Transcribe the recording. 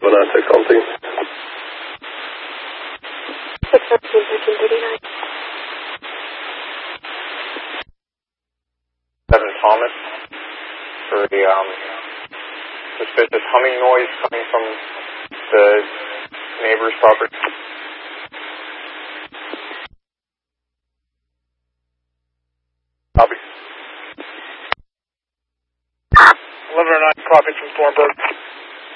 796 County. 617-1339. 7 Thomas for the suspicious humming noise coming from the neighbor's property. Copy. 1109, copy from Thornburg.